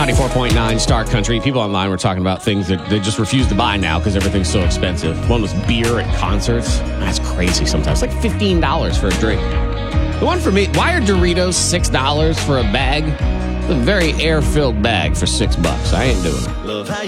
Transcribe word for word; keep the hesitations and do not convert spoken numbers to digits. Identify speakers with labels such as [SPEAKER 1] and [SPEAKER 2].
[SPEAKER 1] ninety-four point nine Star Country. People online were talking about things that they just refuse to buy now because everything's so expensive. One was beer at concerts. That's crazy sometimes. It's like fifteen dollars for a drink. The one for me, why are Doritos six dollars for a bag? It's a very air-filled bag for six bucks. I ain't doing it.